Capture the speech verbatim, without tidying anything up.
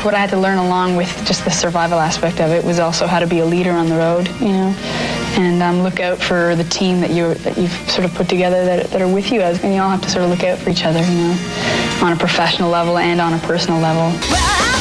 what I had to learn along with just the survival aspect of it was also how to be a leader on the road, you know, and um, look out for the team that you that you've sort of put together that that are with you, as and you all have to sort of look out for each other, you know, on a professional level and on a personal level.